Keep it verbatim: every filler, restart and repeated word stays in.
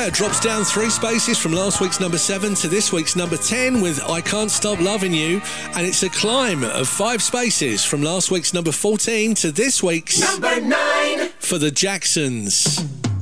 Fire drops down three spaces from last week's number seven to this week's number ten with I Can't Stop Loving You, and it's a climb of five spaces from last week's number fourteen to this week's number nine for the Jacksons.